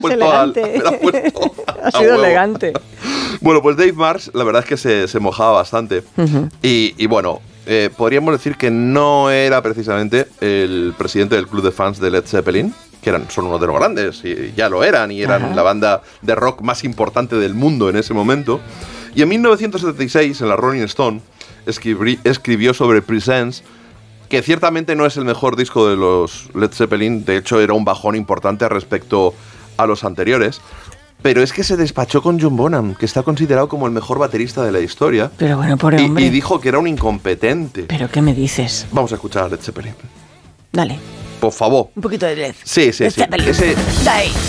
elegante. Ha sido elegante. Bueno, pues Dave Marsh, la verdad es que se mojaba bastante. Y bueno, podríamos decir que no era precisamente el presidente del club de fans de Led Zeppelin, que son uno de los grandes, y ya lo eran, y eran la banda de rock más importante del mundo en ese momento. Y en 1976, en la Rolling Stone, escribió sobre Presence, que ciertamente no es el mejor disco de los Led Zeppelin, de hecho era un bajón importante respecto a los anteriores, pero es que se despachó con John Bonham, que está considerado como el mejor baterista de la historia. Pero bueno, pobre hombre. Y dijo que era un incompetente. ¿Pero qué me dices? Vamos a escuchar a Led Zeppelin. Dale. Por favor. Un poquito de Led. Sí. Zeppelin. Ese... Dai.